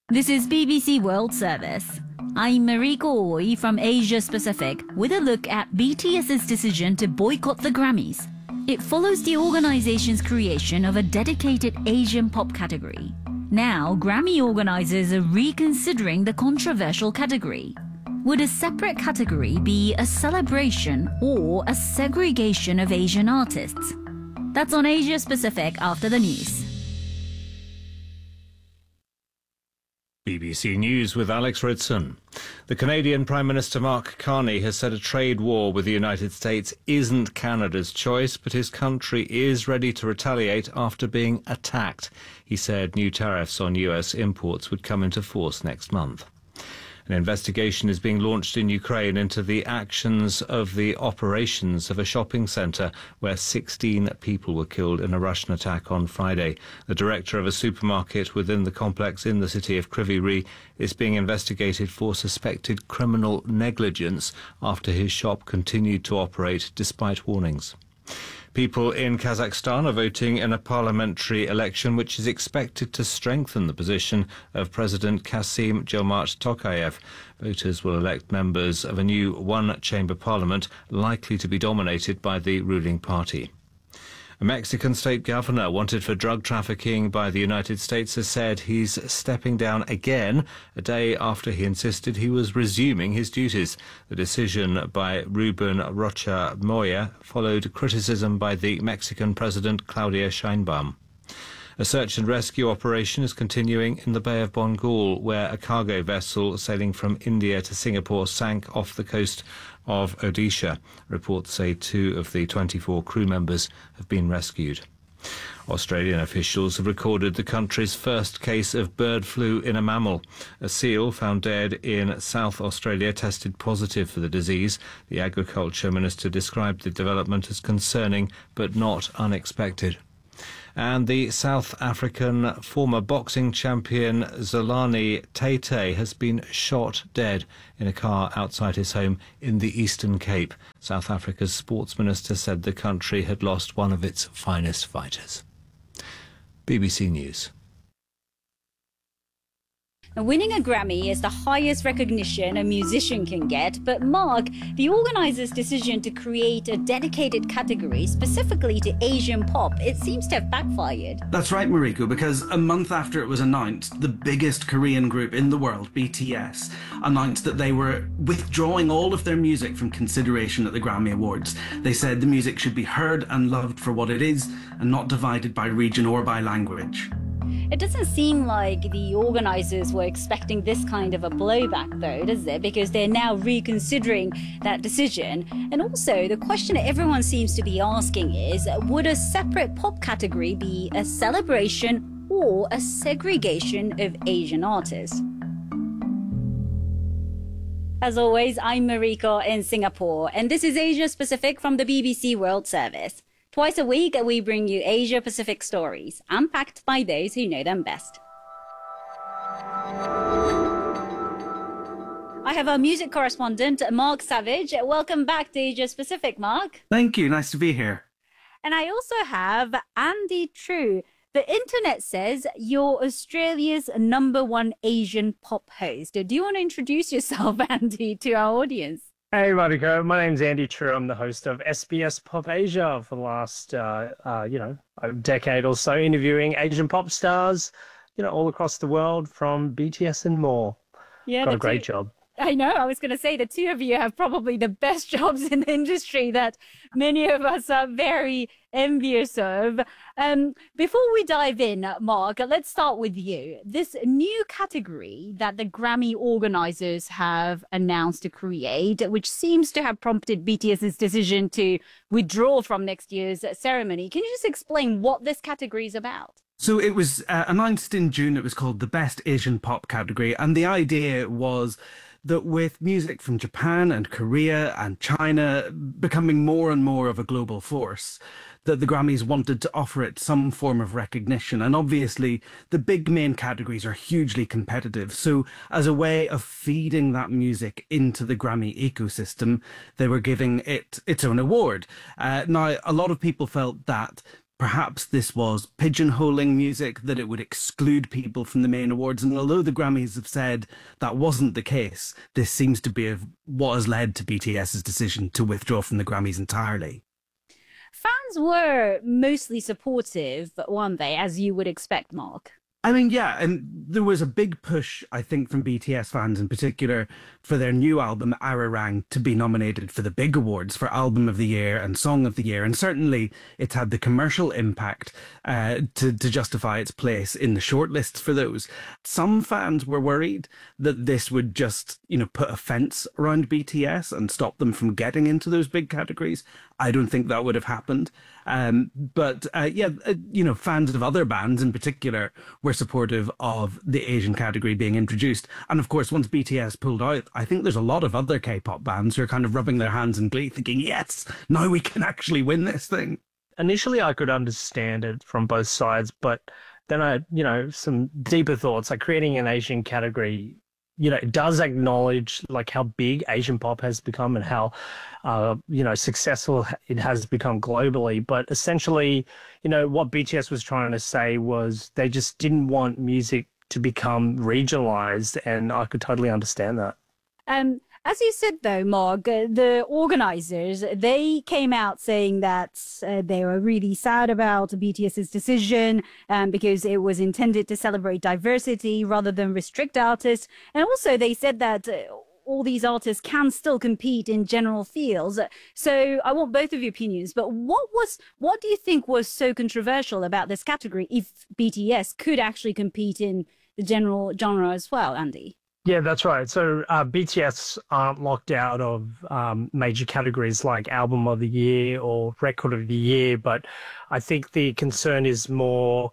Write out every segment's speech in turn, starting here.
This is BBC World Service. I'm Mariko Oi from Asia Pacific with a look at BTS's decision to boycott the Grammys. It follows the organization's creation of a dedicated Asian pop category. Now, Grammy organizers are reconsidering the controversial category. Would a separate category be a celebration or a segregation of Asian artists? That's on Asia Pacific after the news. BBC News with Alex Ridson. The Canadian Prime Minister Mark Carney has said a trade war with the United States isn't Canada's choice, but his country is ready to retaliate after being attacked. He said new tariffs on US imports would come into force next month. An investigation is being launched in Ukraine into the actions of the operations of a shopping centre where 16 people were killed in a Russian attack on Friday. The director of a supermarket within the complex in the city of Kryvyi Rih is being investigated for suspected criminal negligence after his shop continued to operate despite warnings. People in Kazakhstan are voting in a parliamentary election which is expected to strengthen the position of President Kassym-Jomart Tokayev. Voters will elect members of a new one-chamber parliament likely to be dominated by the ruling party. A Mexican state governor wanted for drug trafficking by the United States has said he's stepping down again a day after he insisted he was resuming his duties. The decision by Ruben Rocha Moya followed criticism by the Mexican President Claudia Sheinbaum. A search and rescue operation is continuing in the Bay of Bengal, where a cargo vessel sailing from India to Singapore sank off the coast of Odisha. Reports say 2 of the 24 crew members have been rescued. Australian officials have recorded the country's first case of bird flu in a mammal. A seal found dead in South Australia tested positive for the disease. The Agriculture Minister described the development as concerning but not unexpected. And the South African former boxing champion Zolani Tete has been shot dead in a car outside his home in the Eastern Cape. South Africa's sports minister said the country had lost one of its finest fighters. BBC News. Winning a Grammy is the highest recognition a musician can get, but Mark, the organizers' decision to create a dedicated category specifically to Asian pop, it seems to have backfired. That's right, Mariko, because a month after it was announced, the biggest Korean group in the world, BTS, announced that they were withdrawing all of their music from consideration at the Grammy Awards. They said the music should be heard and loved for what it is and not divided by region or by language. It doesn't seem like the organisers were expecting this kind of a blowback, though, does it? Because they're now reconsidering that decision. And also, the question that everyone seems to be asking is, would a separate pop category be a celebration or a segregation of Asian artists? As always, I'm Mariko in Singapore, and this is Asia Pacific from the BBC World Service. Twice a week, we bring you Asia-Pacific stories, unpacked by those who know them best. I have our music correspondent, Mark Savage. Welcome back to Asia-Pacific, Mark. Thank you. Nice to be here. And I also have Andy True. The internet says you're Australia's #1 Asian pop host. Do you want to introduce yourself, Andy, to our audience? Hey, Mariko. My name's Andy True. I'm the host of SBS Pop Asia for the last, a decade or so, interviewing Asian pop stars, all across the world from BTS and more. Yeah, got a great job. I know. I was going to say the two of you have probably the best jobs in the industry that many of us are very envious of. Before we dive in, Mark, let's start with you. This new category that the Grammy organizers have announced to create, which seems to have prompted BTS's decision to withdraw from next year's ceremony. Can you just explain what this category is about? So it was announced in June. It was called the Best Asian Pop category. And the idea was that with music from Japan and Korea and China becoming more and more of a global force, that the Grammys wanted to offer it some form of recognition. And obviously, the big main categories are hugely competitive. So as a way of feeding that music into the Grammy ecosystem, they were giving it its own award. Now, a lot of people felt that perhaps this was pigeonholing music, that it would exclude people from the main awards. And although the Grammys have said that wasn't the case, this seems to be what has led to BTS's decision to withdraw from the Grammys entirely. Fans were mostly supportive, weren't they, as you would expect, Mark? I mean, yeah, and there was a big push, I think, from BTS fans in particular for their new album, Ararang, to be nominated for the big awards for Album of the Year and Song of the Year. And certainly it's had the commercial impact to justify its place in the shortlists for those. Some fans were worried that this would just, put a fence around BTS and stop them from getting into those big categories. I don't think that would have happened. But fans of other bands in particular were supportive of the Asian category being introduced. And of course, once BTS pulled out, I think there's a lot of other K-pop bands who are kind of rubbing their hands in glee, thinking, yes, now we can actually win this thing. Initially, I could understand it from both sides, but then some deeper thoughts, like creating an Asian category, it does acknowledge like how big Asian pop has become and how, successful it has become globally. But essentially, what BTS was trying to say was they just didn't want music to become regionalized. And I could totally understand that. As you said, though, Mark, the organizers, they came out saying that they were really sad about BTS's decision because it was intended to celebrate diversity rather than restrict artists. And also they said that all these artists can still compete in general fields. So I want both of your opinions, but what do you think was so controversial about this category if BTS could actually compete in the general genre as well, Andy? Yeah, that's right. So BTS aren't locked out of major categories like Album of the Year or Record of the Year, but I think the concern is more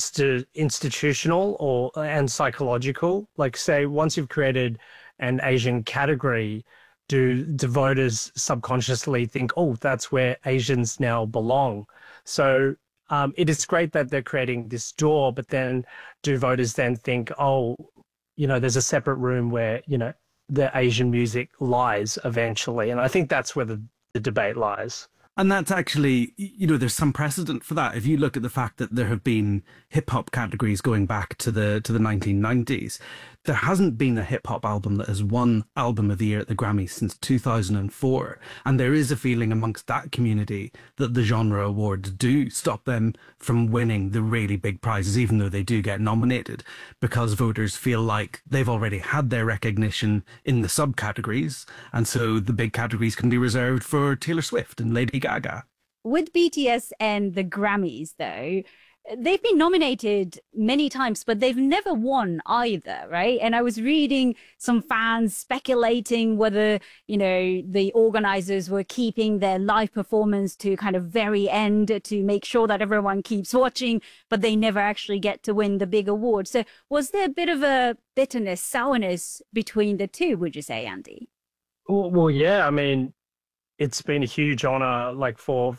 institutional and psychological. Like, say, once you've created an Asian category, do voters subconsciously think, oh, that's where Asians now belong? So it is great that they're creating this door, but then do voters then think, oh, there's a separate room where, the Asian music lies eventually. And I think that's where the debate lies. And that's actually, there's some precedent for that. If you look at the fact that there have been hip hop categories going back to the 1990s, there hasn't been a hip hop album that has won Album of the Year at the Grammys since 2004. And there is a feeling amongst that community that the genre awards do stop them from winning the really big prizes, even though they do get nominated, because voters feel like they've already had their recognition in the subcategories. And so the big categories can be reserved for Taylor Swift and Lady Gaga. With BTS and the Grammys, though, they've been nominated many times, but they've never won either, right? And I was reading some fans speculating whether, the organizers were keeping their live performance to kind of very end to make sure that everyone keeps watching, but they never actually get to win the big award. So was there a bit of a bitterness, sourness between the two, would you say, Andy? Well, yeah, I mean, it's been a huge honor, like for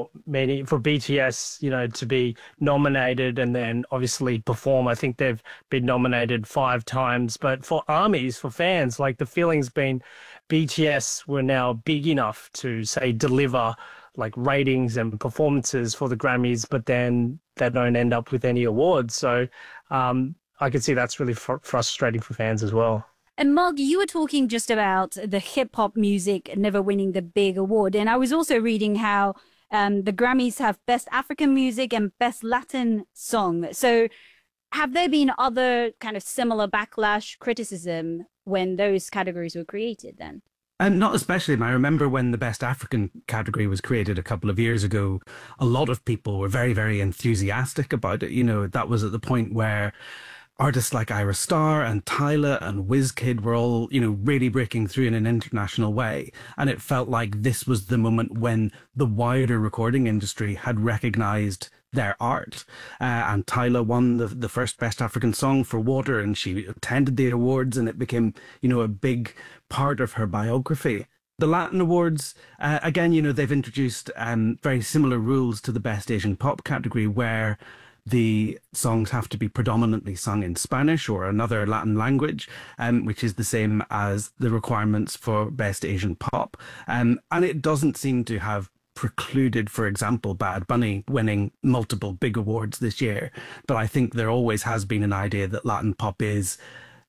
BTS, to be nominated and then obviously perform. I think they've been nominated 5 times, but for ARMYs, for fans, like the feeling's been BTS were now big enough to say deliver like ratings and performances for the Grammys, but then they don't end up with any awards. So I can see that's really frustrating for fans as well. And Mark, you were talking just about the hip hop music never winning the big award. And I was also reading how the Grammys have Best African Music and Best Latin Song. So have there been other kind of similar backlash criticism when those categories were created then? Not especially. I remember when the Best African category was created a couple of years ago, a lot of people were very, very enthusiastic about it. That was at the point where artists like Ira Star and Tyler and WizKid were all, really breaking through in an international way. And it felt like this was the moment when the wider recording industry had recognized their art. And Tyler won the first Best African Song for Water, and she attended the awards, and it became, a big part of her biography. The Latin Awards, again, they've introduced very similar rules to the Best Asian Pop category, where the songs have to be predominantly sung in Spanish or another Latin language, which is the same as the requirements for Best Asian Pop. And it doesn't seem to have precluded, for example, Bad Bunny winning multiple big awards this year. But I think there always has been an idea that Latin pop is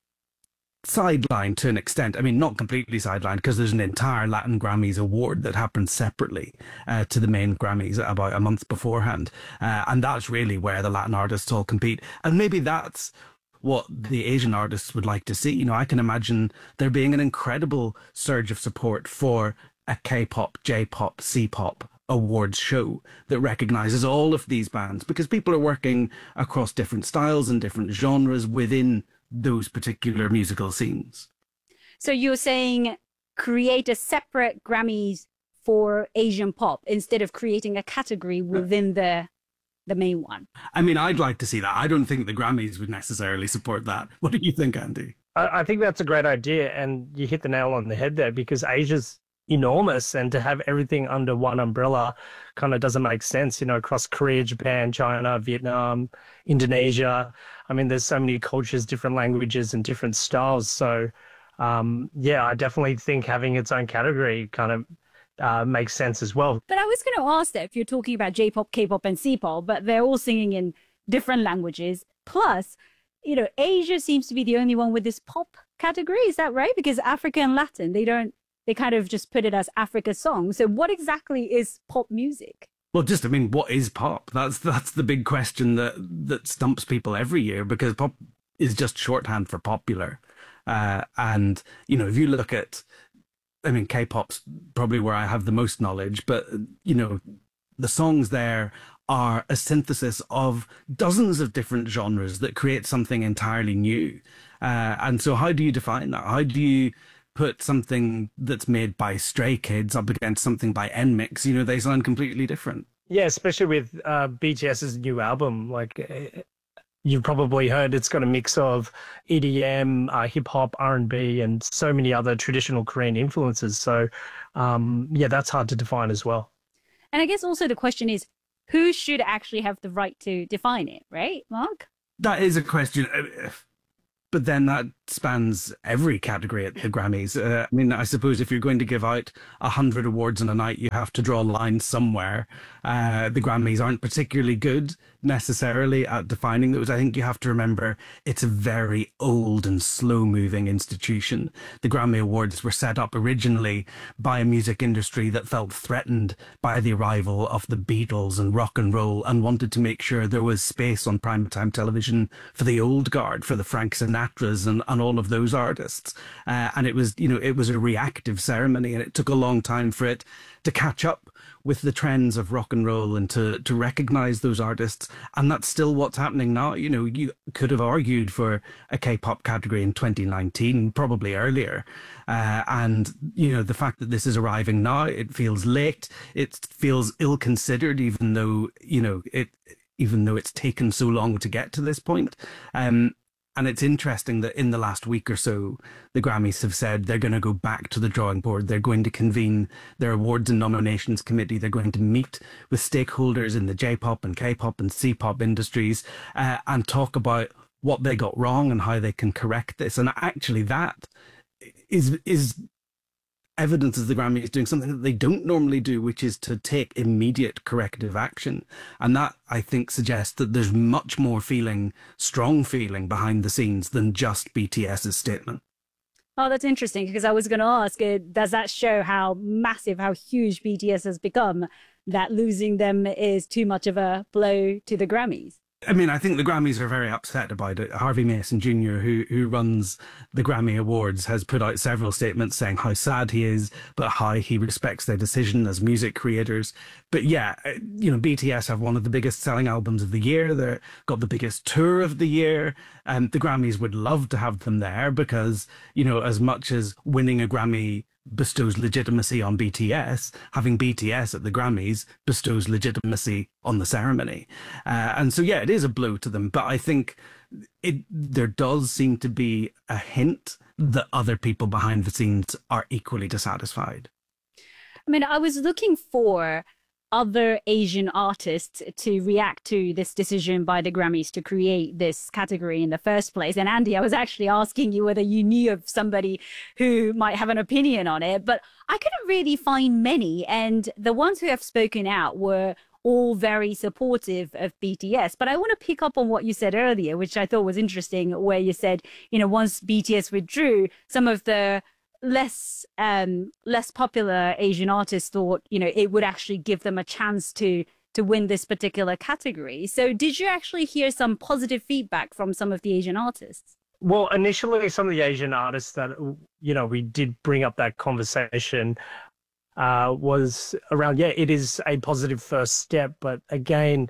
sidelined to an extent. I mean, not completely sidelined, because there's an entire Latin Grammys award that happens separately to the main Grammys about a month beforehand. And that's really where the Latin artists all compete. And maybe that's what the Asian artists would like to see. You know, I can imagine there being an incredible surge of support for a K-pop, J-pop, C-pop awards show that recognizes all of these bands, because people are working across different styles and different genres within those particular musical scenes. So you're saying create a separate Grammys for Asian pop instead of creating a category within the main one? I mean, I'd like to see that. I don't think the Grammys would necessarily support that. What do you think, Andy? I think that's a great idea, and you hit the nail on the head there, because Asia's enormous, and to have everything under one umbrella kind of doesn't make sense, you know, across Korea, Japan, China, Vietnam, Indonesia. I mean, there's so many cultures, different languages and different styles. So, yeah, I definitely think having its own category kind of makes sense as well. But I was going to ask that if you're talking about J-pop, K-pop and C-pop, but they're all singing in different languages. Plus, you know, Asia seems to be the only one with this pop category. Is that right? Because Africa and Latin, they kind of just put it as Africa song. So what exactly is pop music? Well, just, I mean, what is pop? That's the big question that stumps people every year, because pop is just shorthand for popular. And, you know, if you look at, I mean, K-pop's probably where I have the most knowledge, but, you know, the songs there are a synthesis of dozens of different genres that create something entirely new. And so how do you define that? How do you put something that's made by Stray Kids up against something by NMIX? You know, they sound completely different. Yeah, especially with BTS's new album. Like, you've probably heard, it's got a mix of EDM, hip hop, R&B, and so many other traditional Korean influences. So, yeah, that's hard to define as well. And I guess also the question is, who should actually have the right to define it, right, Mark? That is a question. But then that spans every category at the Grammys. I mean, I suppose if you're going to give out 100 awards in a night, you have to draw a line somewhere. The Grammys aren't particularly good necessarily at defining those. I think you have to remember it's a very old and slow-moving institution. The Grammy Awards were set up originally by a music industry that felt threatened by the arrival of the Beatles and rock and roll, and wanted to make sure there was space on primetime television for the old guard, for the Frank Sinatras and all of those artists. And it was, you know, it was a reactive ceremony, and it took a long time for it to catch up with the trends of rock and roll and to recognize those artists. And that's still what's happening now. You know, you could have argued for a K-pop category in 2019, probably earlier. And, you know, the fact that this is arriving now, it feels late. It feels ill-considered, even though, you know, even though it's taken so long to get to this point. And it's interesting that in the last week or so, the Grammys have said they're going to go back to the drawing board. They're going to convene their awards and nominations committee. They're going to meet with stakeholders in the J-pop and K-pop and C-pop industries and talk about what they got wrong and how they can correct this. And actually that is evidence of the Grammys doing something that they don't normally do, which is to take immediate corrective action. And that, I think, suggests that there's much more strong feeling behind the scenes than just BTS's statement. Oh, that's interesting, because I was going to ask, does that show how massive, how huge BTS has become, that losing them is too much of a blow to the Grammys? I mean, I think the Grammys are very upset about it. Harvey Mason Jr., who runs the Grammy Awards, has put out several statements saying how sad he is, but how he respects their decision as music creators. But yeah, you know, BTS have one of the biggest selling albums of the year. They've got the biggest tour of the year. And the Grammys would love to have them there because, you know, as much as winning a Grammy bestows legitimacy on BTS, having BTS at the Grammys bestows legitimacy on the ceremony. And so, yeah, it is a blow to them. But I think there does seem to be a hint that other people behind the scenes are equally dissatisfied. I mean, I was looking for other Asian artists to react to this decision by the Grammys to create this category in the first place. And Andy, I was actually asking you whether you knew of somebody who might have an opinion on it, but I couldn't really find many. And the ones who have spoken out were all very supportive of BTS. But I want to pick up on what you said earlier, which I thought was interesting, where you said, once BTS withdrew, some of the less popular Asian artists thought, it would actually give them a chance to win this particular category. So did you actually hear some positive feedback from some of the Asian artists? Well, initially, some of the Asian artists that, we did bring up that conversation was around, it is a positive first step. But again,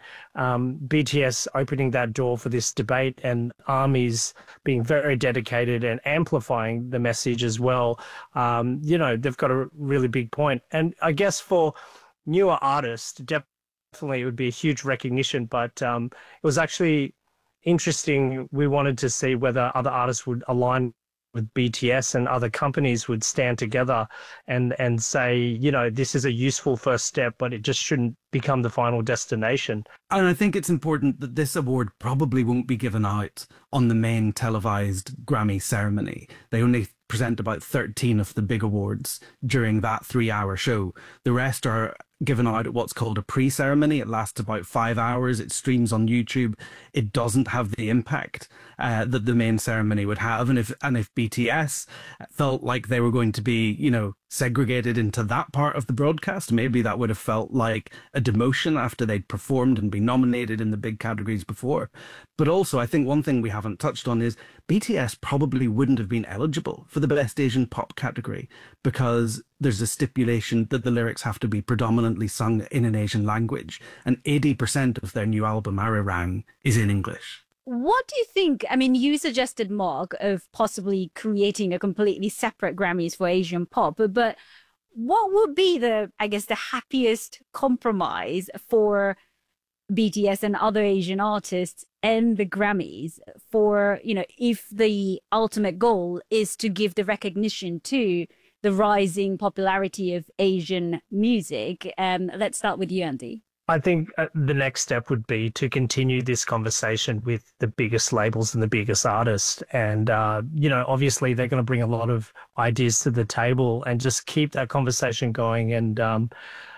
BTS opening that door for this debate and ARMYs being very dedicated and amplifying the message as well, they've got a really big point. And I guess for newer artists, definitely it would be a huge recognition. But it was actually interesting. We wanted to see whether other artists would align with BTS and other companies would stand together and say, this is a useful first step, but it just shouldn't become the final destination. And I think it's important that this award probably won't be given out on the main televised Grammy ceremony. They only present about 13 of the big awards during that 3-hour show. The rest are given out at what's called a pre-ceremony. It lasts about 5 hours. It streams on YouTube. It doesn't have the impact that the main ceremony would have. And if BTS felt like they were going to be, segregated into that part of the broadcast, maybe that would have felt like a demotion after they'd performed and been nominated in the big categories before. But also, I think one thing we haven't touched on is BTS probably wouldn't have been eligible for the Best Asian Pop category because there's a stipulation that the lyrics have to be predominantly sung in an Asian language, and 80% of their new album, Arirang, is in English. What do you think? I mean, you suggested, Mark, of possibly creating a completely separate Grammys for Asian pop, but what would be the happiest compromise for BTS and other Asian artists and the Grammys for, if the ultimate goal is to give the recognition to the rising popularity of Asian music? Let's start with you, Andy. I think the next step would be to continue this conversation with the biggest labels and the biggest artists. And, obviously they're going to bring a lot of ideas to the table and just keep that conversation going. And